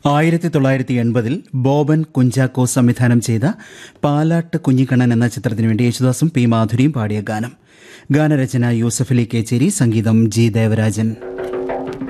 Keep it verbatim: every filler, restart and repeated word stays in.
ആയിരത്തി തൊള്ളായിരത്തി എൺപതിൽ ബോബൻ കുഞ്ചാക്കോ സംവിധാനം ചെയ്ത പാലാട്ട് കുഞ്ഞിക്കണ്ണൻ എന്ന ചിത്രത്തിനു വേണ്ടി യേശുദാസും പി മാധുരിയും പാടിയ ഗാനം. ഗാനരചന യൂസഫലി കേച്ചേരി, സംഗീതം ജി ദേവരാജൻ.